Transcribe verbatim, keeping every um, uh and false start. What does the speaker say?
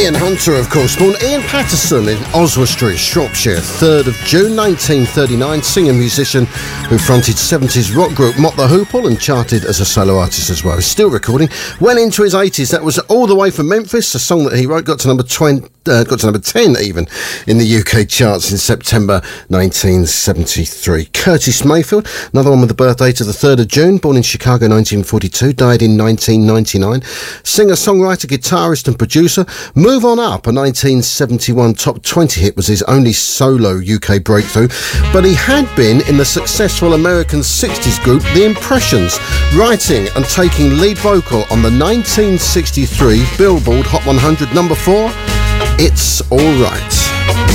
Ian Hunter, of course, born Ian Patterson in Oswestry, Shropshire, third of June nineteen thirty-nine, singer musician who fronted seventies rock group Mott the Hoople and charted as a solo artist as well. He's still recording, well into his eighties. That was All the Way from Memphis, a song that he wrote, got to number twenty, uh, got to number ten even in the U K charts in September nineteen seventy-three. Curtis Mayfield, another one with the birth date of the third of June, born in Chicago nineteen forty-two, died in nineteen ninety-nine. Singer, songwriter, guitarist and producer. Move On Up, a nineteen seventy-one top twenty hit, was his only solo U K breakthrough, but he had been in the successful American sixties group The Impressions, writing and taking lead vocal on the nineteen sixty-three Billboard Hot one hundred number four, It's Alright.